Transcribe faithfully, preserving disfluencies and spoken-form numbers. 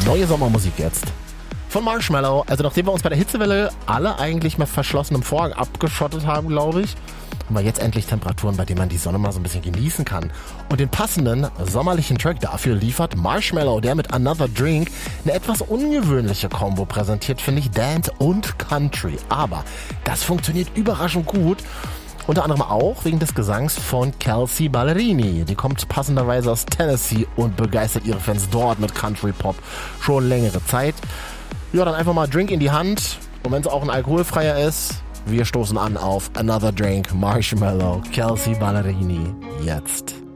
Neue Sommermusik jetzt. Von Marshmello. Also nachdem wir uns bei der Hitzewelle alle eigentlich mit verschlossenem Vorhang abgeschottet haben, glaube ich, haben wir jetzt endlich Temperaturen, bei denen man die Sonne mal so ein bisschen genießen kann. Und den passenden sommerlichen Track dafür liefert Marshmello, der mit Another Drink eine etwas ungewöhnliche Kombo präsentiert, finde ich, Dance und Country. Aber das funktioniert überraschend gut. Unter anderem auch wegen des Gesangs von Kelsea Ballerini. Die kommt passenderweise aus Tennessee und begeistert ihre Fans dort mit Country Pop schon längere Zeit. Ja, dann einfach mal Drink in die Hand. Und wenn es auch ein alkoholfreier ist, wir stoßen an auf Another Drink, Marshmello, Kelsea Ballerini. Jetzt.